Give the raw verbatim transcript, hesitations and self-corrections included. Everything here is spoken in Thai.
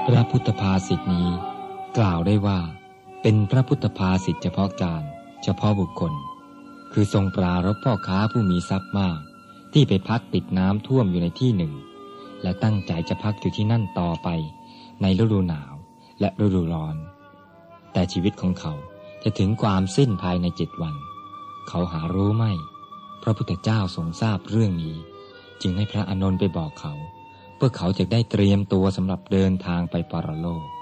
พระพุทธภาษิตนี้กล่าวได้ว่าเป็นพระพุทธภาษิตเฉพาะการเฉพาะบุคคลคือทรงปรารภพ่อค้าผู้มีทรัพย์มากที่ไปพักติดน้ำท่วมอยู่ในที่หนึ่งและตั้งใจจะพักอยู่ที่นั่นต่อไปในฤดูหนาวและฤดูร้อนแต่ชีวิตของเขาจะถึงความสิ้นภายในเจ็ดวันเขาหารู้ไม่พระพุทธเจ้าทรงทราบเรื่องนี้จึงให้พระอานนท์ไปบอกเขาเพื่อเขาจะได้เตรียมตัวสำหรับเดินทางไปปรโลก